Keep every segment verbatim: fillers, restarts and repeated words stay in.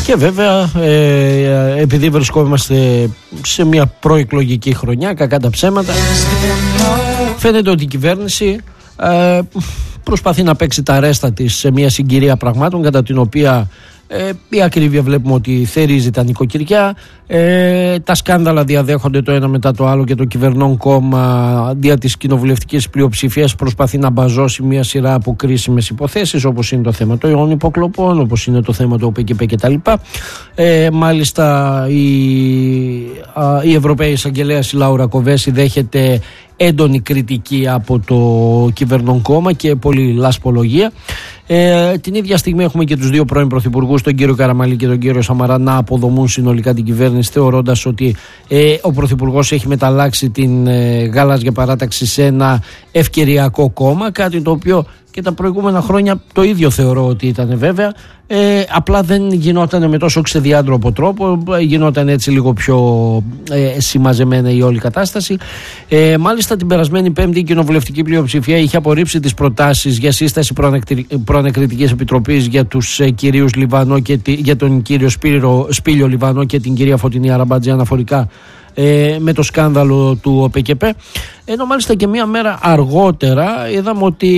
Και βέβαια ε, επειδή βρισκόμαστε σε μια προεκλογική χρονιά, κακά τα ψέματα, φαίνεται ότι η κυβέρνηση ε, προσπαθεί να παίξει τα ρέστα της σε μια συγκυρία πραγμάτων κατά την οποία ε, η ακρίβεια βλέπουμε ότι θερίζει τα νοικοκυριά, ε, τα σκάνδαλα διαδέχονται το ένα μετά το άλλο και το κυβερνών κόμμα δια της κοινοβουλευτικής πλειοψηφίας προσπαθεί να μπαζώσει μια σειρά από κρίσιμες υποθέσεις, όπως είναι το θέμα των υποκλοπών, όπως είναι το θέμα του ΟΠΕΚΕΠΕ κτλ. Ε, μάλιστα η, α, η Ευρωπαϊκή Εισαγγελέας η Λάουρα Κοβέση δέχεται έντονη κριτική από το κυβερνών κόμμα και πολλή λασπολογία. Ε, την ίδια στιγμή έχουμε και τους δύο πρώην πρωθυπουργούς, τον κύριο Καραμανλή και τον κύριο Σαμαρά, να αποδομούν συνολικά την κυβέρνηση, θεωρώντας ότι ε, ο πρωθυπουργός έχει μεταλλάξει την ε, γαλάζια παράταξη σε ένα ευκαιριακό κόμμα, κάτι το οποίο και τα προηγούμενα χρόνια το ίδιο θεωρώ ότι ήταν βέβαια. Ε, απλά δεν γινόταν με τόσο ξεδιάντροπο τρόπο, γινόταν έτσι λίγο πιο ε, συμμαζεμένα η όλη κατάσταση. Ε, μάλιστα την περασμένη Πέμπτη η κοινοβουλευτική πλειοψηφία είχε απορρίψει τις προτάσεις για σύσταση προανακριτικής επιτροπής για τους ε, κυρίους Λιβανό και τη, για τον κύριο Σπύρο, Σπήλιο Λιβανό και την κυρία Φωτεινή Αραμπατζή αναφορικά ε, με το σκάνδαλο του ΟΠΕΚΕΠΕ. Ενώ μάλιστα και μία μέρα αργότερα είδαμε ότι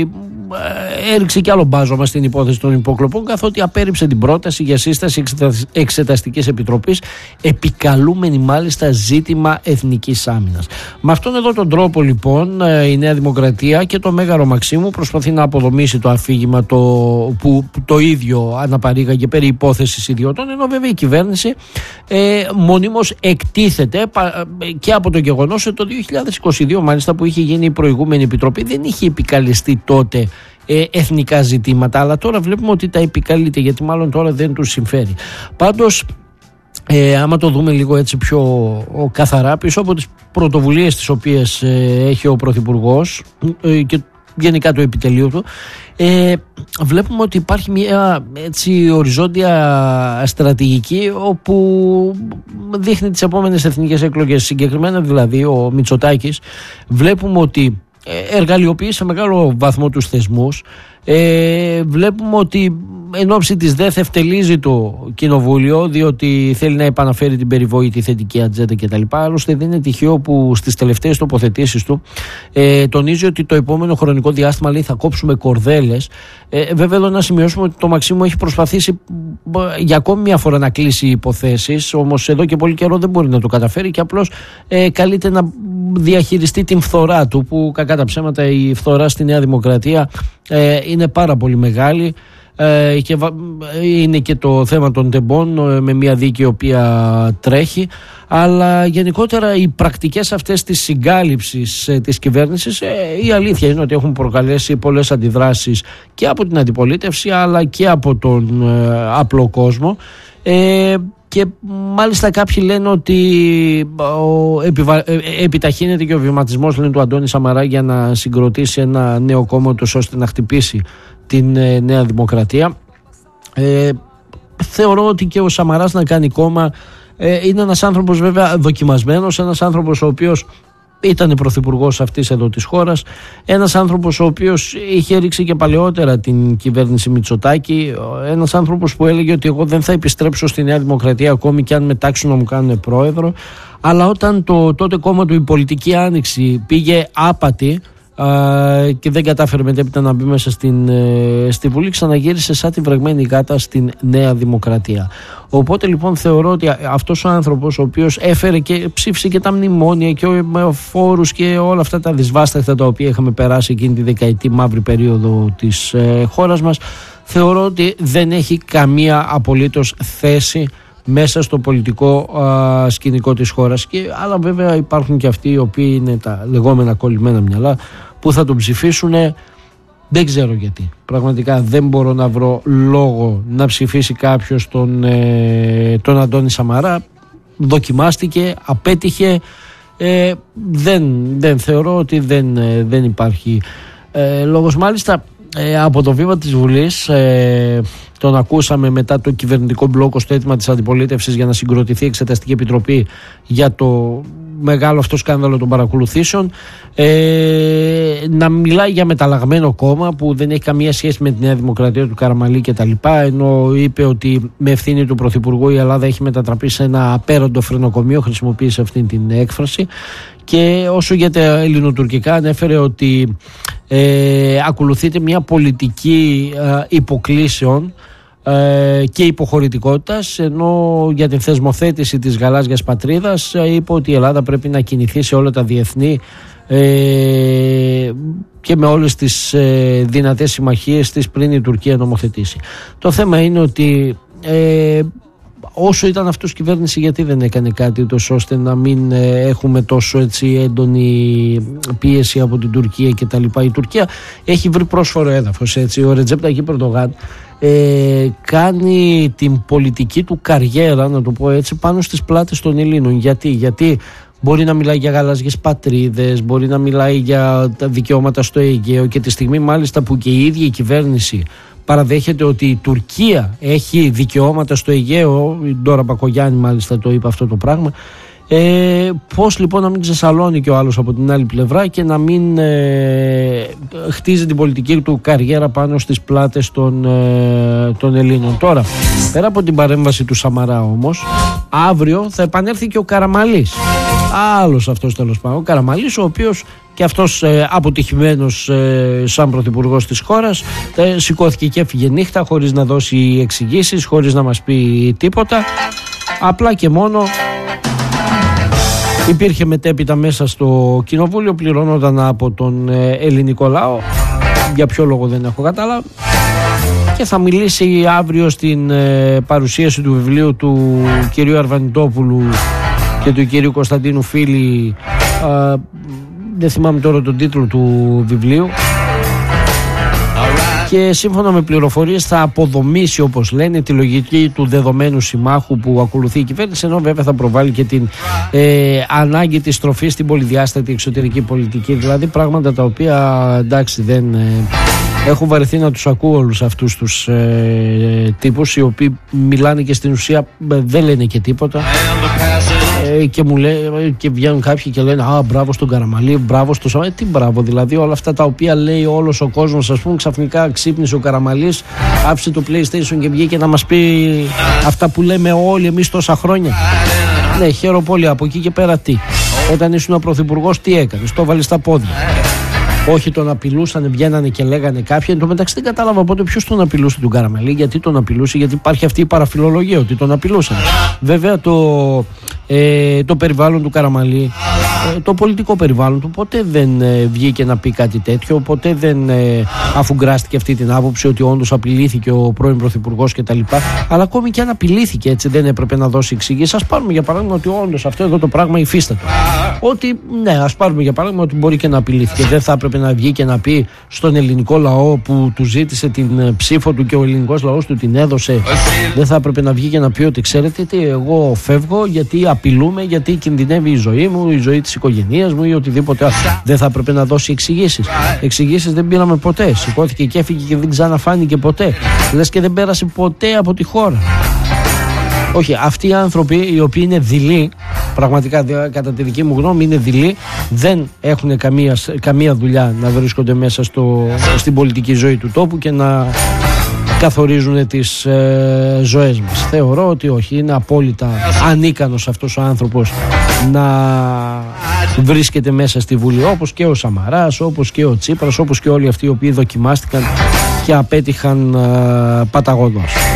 ε, έριξε κι άλλο μπάζωμα στην υπόθεση των υποκλοπών, καθότι απέρριψε την πρόταση για σύσταση εξεταστικής επιτροπής, επικαλούμενη μάλιστα ζήτημα εθνικής άμυνας. Με αυτόν εδώ τον τρόπο λοιπόν η Νέα Δημοκρατία και το Μέγαρο Μαξίμου προσπαθεί να αποδομήσει το αφήγημα το, που, που το ίδιο αναπαρήγαγε περί υπόθεσης ιδιωτών, ενώ βέβαια η κυβέρνηση ε, μονίμως εκτίθεται και από το γεγονός ότι το δύο χιλιάδες είκοσι δύο μάλιστα που είχε γίνει η προηγούμενη επιτροπή δεν είχε επικαλεστεί τότε ε, εθνικά ζητήματα, αλλά τώρα βλέπουμε ότι τα επικαλείται, γιατί μάλλον τώρα δεν τους συμφέρει. Πάντως ε, άμα το δούμε λίγο έτσι πιο ο, καθαρά, πίσω από τις πρωτοβουλίες τις οποίες ε, έχει ο Πρωθυπουργός ε, και γενικά το επιτελείο του, ε, βλέπουμε ότι υπάρχει μια έτσι οριζόντια στρατηγική όπου δείχνει τις επόμενες εθνικές εκλογές. Συγκεκριμένα δηλαδή ο Μητσοτάκης βλέπουμε ότι εργαλειοποιεί σε μεγάλο βαθμό τους θεσμούς. Ε, βλέπουμε ότι εν ώψη της ΔΕΘ ευτελίζει το κοινοβούλιο, διότι θέλει να επαναφέρει την περιβόητη θετική ατζέντα κτλ. Άλλωστε δεν είναι τυχαίο που στις τελευταίες τοποθετήσεις του ε, τονίζει ότι το επόμενο χρονικό διάστημα λέει θα κόψουμε κορδέλες. Ε, βέβαια εδώ να σημειώσουμε ότι το Μαξίμου έχει προσπαθήσει για ακόμη μια φορά να κλείσει υποθέσεις, όμως εδώ και πολύ καιρό δεν μπορεί να το καταφέρει και απλώς ε, καλείται να διαχειριστεί την φθορά του, που κακά τα ψέματα η φθορά στη Νέα Δημοκρατία ε, είναι πάρα πολύ μεγάλη. Ε, και είναι και το θέμα των τεμπών ε, με μια δίκη η οποία τρέχει, αλλά γενικότερα οι πρακτικές αυτές της συγκάλυψης ε, της κυβέρνησης ε, η αλήθεια είναι ότι έχουν προκαλέσει πολλές αντιδράσεις και από την αντιπολίτευση αλλά και από τον ε, απλό κόσμο. ε, Και μάλιστα κάποιοι λένε ότι ο, επιβα... επιταχύνεται και ο βηματισμός, λένε, του Αντώνη Σαμαρά για να συγκροτήσει ένα νέο κόμμα τους ώστε να χτυπήσει την ε, Νέα Δημοκρατία. Ε, θεωρώ ότι και ο Σαμαράς να κάνει κόμμα ε, είναι ένας άνθρωπος βέβαια δοκιμασμένος, ένας άνθρωπος ο οποίος ήταν πρωθυπουργός αυτής εδώ της χώρας, ένας άνθρωπος ο οποίος είχε ρίξει και παλαιότερα την κυβέρνηση Μητσοτάκη, ένας άνθρωπος που έλεγε ότι εγώ δεν θα επιστρέψω στη Νέα Δημοκρατία ακόμη και αν με τάξουν να μου κάνουν πρόεδρο, αλλά όταν το τότε κόμμα του η Πολιτική Άνοιξη πήγε άπατη Uh, και δεν κατάφερε μετέπειτα να μπει μέσα στην, uh, στη Βουλή, ξαναγύρισε σαν τη βρεγμένη γάτα στην Νέα Δημοκρατία. Οπότε λοιπόν θεωρώ ότι αυτός ο άνθρωπος, ο οποίος έφερε και ψήφισε και τα μνημόνια και με φόρους και όλα αυτά τα δυσβάσταχτα τα οποία είχαμε περάσει εκείνη τη δεκαετή μαύρη περίοδο της uh, χώρας μας, θεωρώ ότι δεν έχει καμία απολύτως θέση μέσα στο πολιτικό α, σκηνικό της χώρας. Και, αλλά βέβαια υπάρχουν και αυτοί οι οποίοι είναι τα λεγόμενα κολλημένα μυαλά που θα τον ψηφίσουν. Δεν ξέρω γιατί. Πραγματικά δεν μπορώ να βρω λόγο να ψηφίσει κάποιος τον, ε, τον Αντώνη Σαμαρά. Δοκιμάστηκε, απέτυχε. Ε, δεν, δεν θεωρώ ότι δεν, ε, δεν υπάρχει ε, λόγος. Μάλιστα ε, από το βήμα της Βουλής ε, τον ακούσαμε μετά το κυβερνητικό μπλόκο στο αίτημα της αντιπολίτευσης για να συγκροτηθεί η Εξεταστική Επιτροπή για το μεγάλο αυτό σκάνδαλο των παρακολουθήσεων, ε, να μιλάει για μεταλλαγμένο κόμμα που δεν έχει καμία σχέση με τη Νέα Δημοκρατία του Καραμαλή κτλ. Ενώ είπε ότι με ευθύνη του Πρωθυπουργού η Ελλάδα έχει μετατραπεί σε ένα απέραντο φρενοκομείο, χρησιμοποίησε αυτή την έκφραση. Και όσο για τα ελληνοτουρκικά, ανέφερε ότι ε, ακολουθείται μια πολιτική ε, υποκλήσεων ε, και υποχωρητικότητας, ενώ για την θεσμοθέτηση της γαλάζιας πατρίδας ε, είπε ότι η Ελλάδα πρέπει να κινηθεί σε όλα τα διεθνή ε, και με όλες τις ε, δυνατές συμμαχίες της πριν η Τουρκία νομοθετήσει. Το θέμα είναι ότι ε, όσο ήταν αυτός κυβέρνηση, γιατί δεν έκανε κάτι τόσο ώστε να μην ε, έχουμε τόσο έτσι έντονη πίεση από την Τουρκία και τα λοιπά. Η Τουρκία έχει βρει πρόσφορο έδαφος, έτσι. Ο Ρετζέπ Ταγιπ Ερντογάν ε, κάνει την πολιτική του καριέρα, να το πω έτσι, πάνω στις πλάτες των Ελλήνων. Γιατί, γιατί μπορεί να μιλάει για γαλάζιες πατρίδες, μπορεί να μιλάει για τα δικαιώματα στο Αιγαίο, και τη στιγμή μάλιστα που και η ίδια η κυβέρνηση παραδέχεται ότι η Τουρκία έχει δικαιώματα στο Αιγαίο, η Ντόρα Μπακογιάννη μάλιστα το είπε αυτό το πράγμα, ε, πώς λοιπόν να μην ξεσαλώνει και ο άλλος από την άλλη πλευρά και να μην ε, χτίζει την πολιτική του καριέρα πάνω στις πλάτες των, ε, των Ελλήνων. Τώρα, πέρα από την παρέμβαση του Σαμαρά όμως, αύριο θα επανέλθει και ο Καραμαλής. Άλλος αυτός τέλος πάντων, ο Καραμαλής, ο οποίος και αυτός ε, αποτυχημένος ε, σαν πρωθυπουργός της χώρας, ε, σηκώθηκε και έφυγε νύχτα χωρίς να δώσει εξηγήσεις, χωρίς να μας πει τίποτα. Απλά και μόνο υπήρχε μετέπειτα μέσα στο κοινοβούλιο, πληρώνονταν από τον ε, ελληνικό λαό. Για ποιο λόγο δεν έχω καταλάβει. Και θα μιλήσει αύριο στην ε, παρουσίαση του βιβλίου του κυρίου Αρβανιτόπουλου και του κυρίου Κωνσταντίνου Φίλη. ε, Δεν θυμάμαι τώρα τον τίτλο του βιβλίου. Και σύμφωνα με πληροφορίες θα αποδομήσει, όπως λένε, τη λογική του δεδομένου συμμάχου που ακολουθεί η κυβέρνηση, ενώ βέβαια θα προβάλλει και την ε, ανάγκη της στροφής στην πολυδιάστατη εξωτερική πολιτική. Δηλαδή πράγματα τα οποία, εντάξει, δεν... Ε, έχω βαρεθεί να τους ακούω όλους αυτούς τους ε, τύπους, οι οποίοι μιλάνε και στην ουσία ε, δεν λένε και τίποτα. Ε, και, μου λέ, και βγαίνουν κάποιοι και λένε «Α, μπράβο στον Καραμαλή, μπράβο στο Σαμαρά». Ε, τι μπράβο, δηλαδή όλα αυτά τα οποία λέει όλος ο κόσμος, ας πούμε, ξαφνικά ξύπνησε ο Καραμαλής, άφησε το PlayStation και βγήκε να μας πει αυτά που λέμε όλοι εμείς τόσα χρόνια. Ναι, χαίρομαι πολύ. Από εκεί και πέρα τι? Όταν ήσουν πρωθυπουργός τι έκανες? Το βάλεις στα πόδια. Όχι, τον απειλούσαν, βγαίνανε και λέγανε κάποιοι. Εν τω μεταξύ δεν κατάλαβα οπότε ποιος τον απειλούσε τον Καραμαλή, γιατί τον απειλούσε, γιατί υπάρχει αυτή η παραφιλολογία ότι τον απειλούσαν. Βέβαια το, ε, το περιβάλλον του Καραμαλή, ε, το πολιτικό περιβάλλον του, ποτέ δεν ε, βγήκε να πει κάτι τέτοιο, ποτέ δεν ε, αφουγκράστηκε αυτή την άποψη ότι όντως απειλήθηκε ο πρώην πρωθυπουργός κτλ. Αλλά ακόμη και αν απειλήθηκε, έτσι, δεν έπρεπε να δώσει εξηγήσεις. Ας πάρουμε για παράδειγμα ότι όντως αυτό εδώ το πράγμα υφίσταται. Ότι, ναι, ας πάρουμε για παράδειγμα ότι μπορεί και να απειλήθηκε. Δεν θα έπρεπε να βγει και να πει στον ελληνικό λαό που του ζήτησε την ψήφο του και ο ελληνικός λαός του την έδωσε, δεν θα έπρεπε να βγει και να πει ότι ξέρετε τι, εγώ φεύγω γιατί απειλούμε, γιατί κινδυνεύει η ζωή μου, η ζωή της οικογένειας μου ή οτιδήποτε άλλο? Δεν θα έπρεπε να δώσει εξηγήσεις? Εξηγήσεις δεν πήραμε ποτέ. Σηκώθηκε και έφυγε και δεν ξαναφάνηκε ποτέ. Λες και δεν πέρασε ποτέ από τη χώρα. Όχι, αυτοί οι άνθρωποι οι οποίοι είναι δειλοί, πραγματικά κατά τη δική μου γνώμη είναι δειλοί, δεν έχουν καμία, καμία δουλειά να βρίσκονται μέσα στο, στην πολιτική ζωή του τόπου και να καθορίζουν τις ε, ζωές μας. Θεωρώ ότι όχι, είναι απόλυτα ανίκανος αυτός ο άνθρωπος να βρίσκεται μέσα στη Βουλή, όπως και ο Σαμαράς, όπως και ο Τσίπρας, όπως και όλοι αυτοί οι οποίοι δοκιμάστηκαν και απέτυχαν ε, παταγωδός.